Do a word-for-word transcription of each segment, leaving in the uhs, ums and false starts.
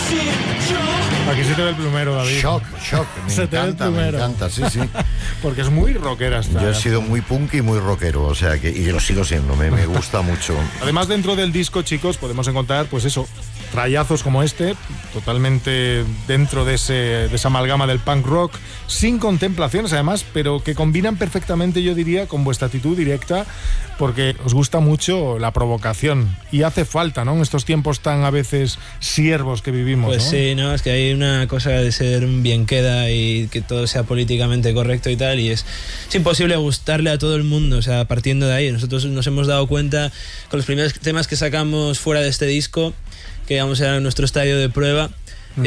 Aquí se te ve el plumero, David. Shock, shock. Me se te encanta, ve el me encanta, sí, sí. Porque es muy rockera esta. Yo he sido muy punk y muy rockero, o sea que, y lo sigo siendo, me, me gusta mucho. Además, dentro del disco, chicos, podemos encontrar, pues eso, trallazos como este, totalmente dentro de, ese, de esa amalgama del punk rock, sin contemplaciones además, pero que combinan perfectamente, yo diría, con vuestra actitud directa, porque os gusta mucho la provocación y hace falta, ¿no? En estos tiempos tan a veces siervos que vivimos, Pues ¿no? sí, no, es que hay una cosa de ser un bien queda y que todo sea políticamente correcto y tal, y es, es imposible gustarle a todo el mundo, o sea, partiendo de ahí. Nosotros nos hemos dado cuenta con los primeros temas que sacamos fuera de este disco, que digamos era nuestro estadio de prueba. Uh-huh.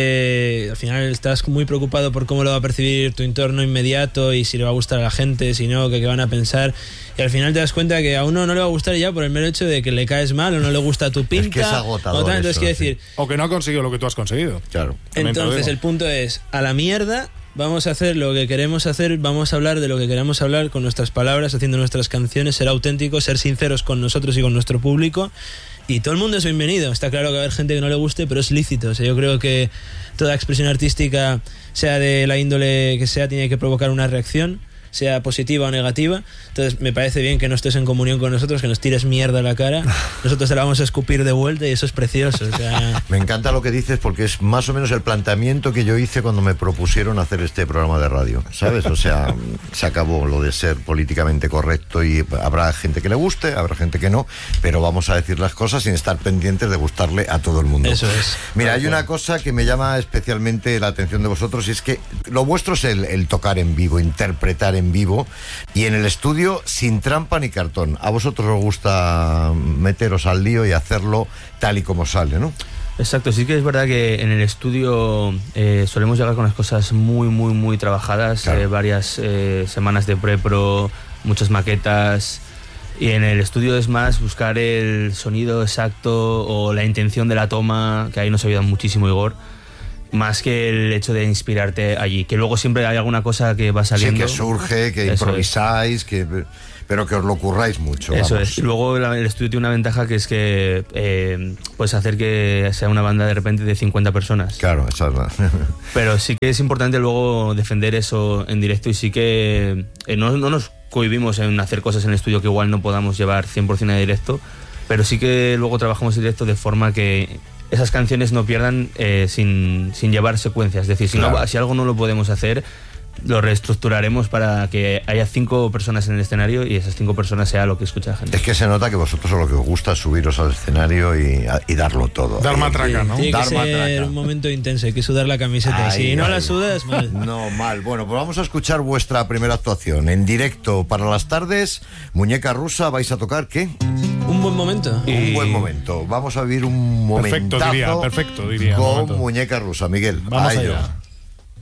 Eh, al final estás muy preocupado por cómo lo va a percibir tu entorno inmediato y si le va a gustar a la gente, si no, que qué van a pensar, y al final te das cuenta que a uno no le va a gustar ya por el mero hecho de que le caes mal o no le gusta tu pinta. Es que es agotador o tal, entonces eso, quiero sí. decir, o que no ha conseguido lo que tú has conseguido. Claro. Entonces el punto es, a la mierda, vamos a hacer lo que queremos hacer, vamos a hablar de lo que queremos hablar con nuestras palabras, haciendo nuestras canciones, ser auténticos, ser sinceros con nosotros y con nuestro público. Y todo el mundo es bienvenido. Está claro que va a haber gente que no le guste, pero es lícito. O sea, yo creo que toda expresión artística, sea de la índole que sea, tiene que provocar una reacción, sea positiva o negativa. Entonces me parece bien que no estés en comunión con nosotros, que nos tires mierda a la cara. Nosotros te la vamos a escupir de vuelta y eso es precioso. O sea... Me encanta lo que dices porque es más o menos el planteamiento que yo hice cuando me propusieron hacer este programa de radio, ¿sabes? O sea, se acabó lo de ser políticamente correcto y habrá gente que le guste, habrá gente que no, pero vamos a decir las cosas sin estar pendientes de gustarle a todo el mundo. Eso es. Mira, hay una cosa que me llama especialmente la atención de vosotros y es que lo vuestro es el, el tocar en vivo, interpretar en vivo y en el estudio sin trampa ni cartón. A vosotros os gusta meteros al lío y hacerlo tal y como sale, ¿no? Exacto, sí que es verdad que en el estudio eh, solemos llegar con las cosas muy, muy, muy trabajadas, claro. eh, varias eh, semanas de pre-pro, muchas maquetas, y en el estudio es más buscar el sonido exacto o la intención de la toma, que ahí nos ayuda muchísimo Igor, más que el hecho de inspirarte allí, que luego siempre hay alguna cosa que va saliendo. Sí, que surge, que Eso improvisáis, es. que... pero que os lo curráis mucho. Eso vamos. es. Y luego el estudio tiene una ventaja que es que eh, puedes hacer que sea una banda de repente de cincuenta personas. Claro, esa es la... Pero sí que es importante luego defender eso en directo y sí que eh, no, no nos cohibimos en hacer cosas en el estudio que igual no podamos llevar cien por ciento a directo, pero sí que luego trabajamos en directo de forma que esas canciones no pierdan eh, sin, sin llevar secuencias. Es decir, si, claro. no, si algo no lo podemos hacer, lo reestructuraremos para que haya cinco personas en el escenario y esas cinco personas sea lo que escucha la gente. Es que se nota que vosotros lo que os gusta es subiros al escenario y, y darlo todo. Dar matraca, ¿no? Tiene Dar que ser matraca. un momento intenso, hay que sudar la camiseta. Ay, si no ay. la sudas, mal. No, mal. Bueno, pues vamos a escuchar vuestra primera actuación en directo para las tardes. Muñeca Rusa, ¿vais a tocar qué? Un buen momento. Un y... buen momento. Vamos a vivir un momentazo perfecto, diría, perfecto, diría, con momento. Muñeca Rusa. Miguel, vamos a ello. allá.